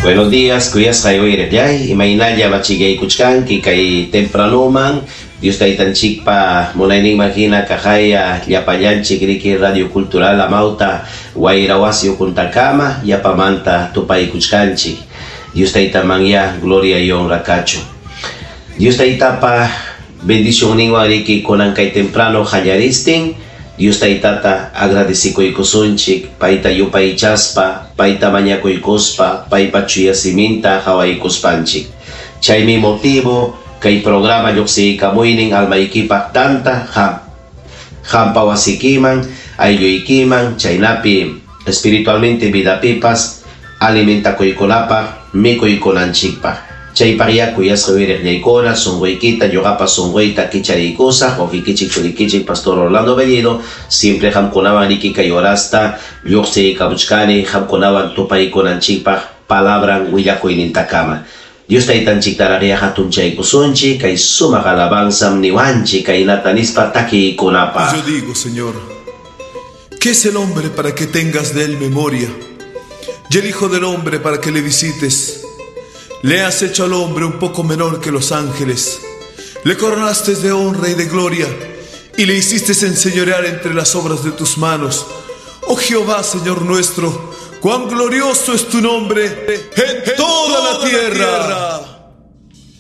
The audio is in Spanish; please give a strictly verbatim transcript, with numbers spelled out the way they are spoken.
Buenos días, kuyas kayo irejay, imainalya machigay kuchkan, kikay tempranoman, Dios taitan chikpa, munaining magina kakaya, yapayan chikriki Radio Cultural Amauta, Guairawasio Kuntakama, yapamanta tupay kuchkanchi. Dios taita mangya, gloria yon rakacho. Dios taita pa, bendición ningwa riki konan kay temprano hayaristing, Dios taitata agradecico y cosunchik, paita yupa y chaspa, paita mañaco y cospa, paipa chuya siminta, hawaii cospanchik. Chay mi motivo, kay programa yoksi kamuining almaikipak tanta, ham, hampawasikiman, ayoikiman, chay napi, espiritualmente vida pipas, alimenta koy kolapa, miko y konanchikpa. Chay paria kuyas kawirek yaikona, sungway kita, yogapa sungway takichari-ikusa, o kikichik chulikichik Pastor Orlando Bellido, siempre ham konawan iki kayorasta, yoksi kabuchkani, ham konawan tupay konanchikpa, palabran willakoy nintakama. Dios taitan chiktararia hatun chay kusunchi, kay suma kalabansam niwanchi, kay natanispa taki konapa. Yo digo, Señor, ¿qué es el hombre para que tengas de él memoria? Y el hijo del hombre para que le visites. Le has hecho al hombre un poco menor que los ángeles. Le coronaste de honra y de gloria y le hiciste enseñorear entre las obras de tus manos. Oh Jehová, Señor nuestro, cuán glorioso es tu nombre en toda la tierra.